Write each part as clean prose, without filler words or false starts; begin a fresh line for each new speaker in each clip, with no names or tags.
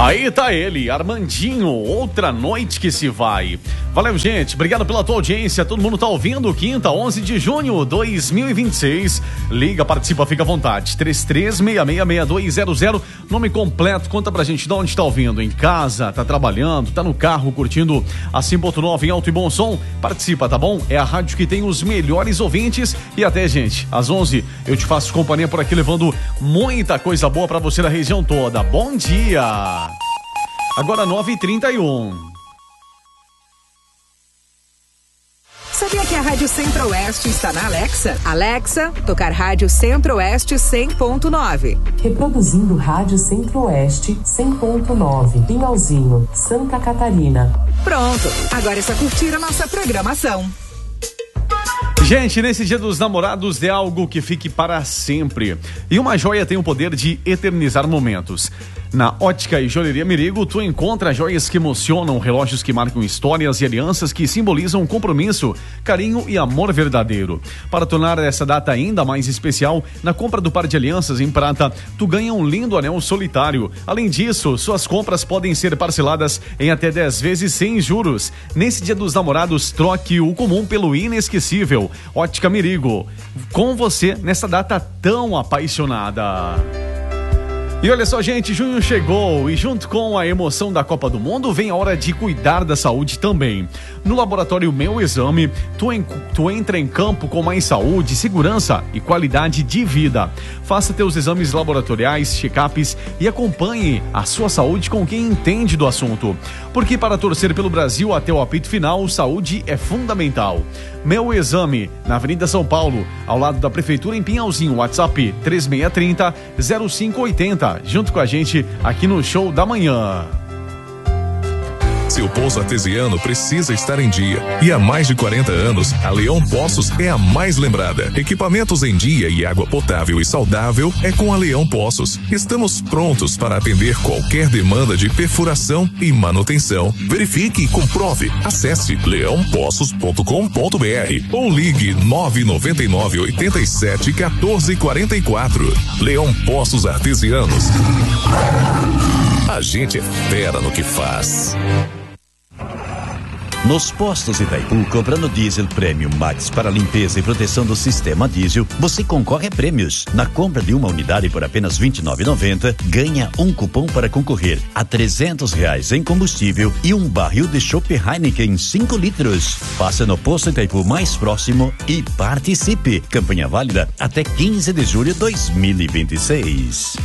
Aí tá ele, Armandinho, outra noite que se vai. Valeu, gente, obrigado pela tua audiência. Todo mundo tá ouvindo? Quinta, 11 de junho, 2026. Liga, participa, fica à vontade. 33666200. Nome completo, conta pra gente de onde tá ouvindo. Em casa, tá trabalhando, tá no carro, curtindo a 100.9 em alto e bom som. Participa, tá bom? É a rádio que tem os melhores ouvintes. E até, gente, às 11 eu te faço companhia por aqui, levando muita coisa boa pra você da região toda. Bom dia! Agora 9h31.
Sabia que a Rádio Centro-Oeste está na Alexa? Alexa, tocar Rádio Centro-Oeste 100.9.
Reproduzindo Rádio Centro-Oeste 100.9. Pinhalzinho, Santa Catarina.
Pronto, agora é só curtir a nossa programação.
Gente, nesse Dia dos Namorados é algo que fique para sempre. E uma joia tem o poder de eternizar momentos. Na Ótica e Joalheria Merigo, tu encontra joias que emocionam, relógios que marcam histórias e alianças que simbolizam compromisso, carinho e amor verdadeiro. Para tornar essa data ainda mais especial, na compra do par de alianças em prata, tu ganha um lindo anel solitário. Além disso, suas compras podem ser parceladas em até 10 vezes sem juros. Nesse Dia dos Namorados, troque o comum pelo inesquecível. Ótica Merigo, com você nessa data tão apaixonada. E olha só, gente, junho chegou e junto com a emoção da Copa do Mundo vem a hora de cuidar da saúde também. No laboratório Meu Exame, tu entra em campo com mais saúde, segurança e qualidade de vida. Faça teus exames laboratoriais, check-ups e acompanhe a sua saúde com quem entende do assunto. Porque para torcer pelo Brasil até o apito final, saúde é fundamental. Meu Exame, na Avenida São Paulo, ao lado da Prefeitura em Pinhalzinho, WhatsApp 3630-0580. Junto com a gente aqui no Show da Manhã.
Seu poço artesiano precisa estar em dia. E há mais de 40 anos, a Leão Poços é a mais lembrada. Equipamentos em dia e água potável e saudável é com a Leão Poços. Estamos prontos para atender qualquer demanda de perfuração e manutenção. Verifique e comprove. Acesse leãopoços.com.br ou ligue 999 87 14 44. Leão Poços Artesianos. A gente é fera no que faz.
Nos postos Itaipu, comprando diesel Premium Max para limpeza e proteção do sistema diesel, você concorre a prêmios. Na compra de uma unidade por apenas R$ 29,90, ganha um cupom para concorrer a R$300 em combustível e um barril de chopp Heineken 5 litros. Passe no posto Itaipu mais próximo e participe. Campanha válida até 15 de julho de 2026.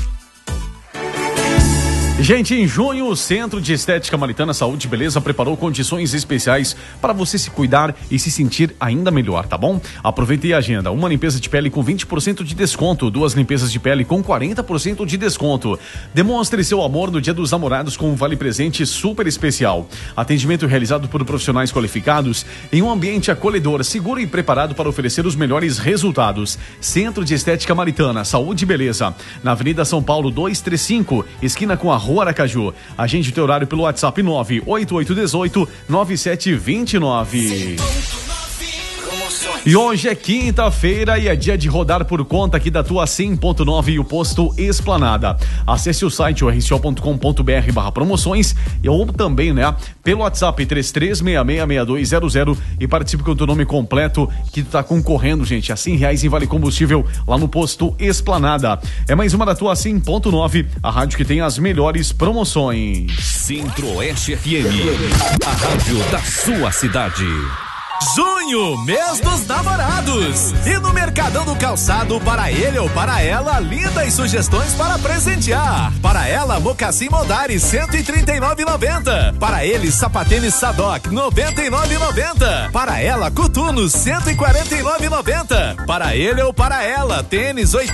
Gente, em junho, o Centro de Estética Maritana Saúde e Beleza preparou condições especiais para você se cuidar e se sentir ainda melhor, tá bom? Aproveite a agenda. Uma limpeza de pele com 20% de desconto, 2 limpezas de pele com 40% de desconto. Demonstre seu amor no Dia dos Namorados com um vale-presente super especial. Atendimento realizado por profissionais qualificados em um ambiente acolhedor, seguro e preparado para oferecer os melhores resultados. Centro de Estética Maritana Saúde e Beleza, na Avenida São Paulo 235, esquina com a Rua Aracaju. Agende o teu horário pelo WhatsApp 98818-9729. E hoje é quinta-feira e é dia de rodar por conta aqui da tua 100.9 e o posto Esplanada. Acesse o site rco.com.br/promoções ou também, né, pelo WhatsApp 33666200 e participe com o teu nome completo que tu tá concorrendo, gente, a R$100 em vale combustível lá no posto Esplanada. É mais uma da tua 100.9, a rádio que tem as melhores promoções.
Centro-Oeste FM, a rádio da sua cidade.
Junho, mês dos namorados. E no Mercadão do Calçado, para ele ou para ela, lindas sugestões para presentear. Para ela, mocassim Modari, R$139,90. Para ele, sapatênis Sadok, R$99,90. Para ela, coturnos, R$149,90. Para ele ou para ela, tênis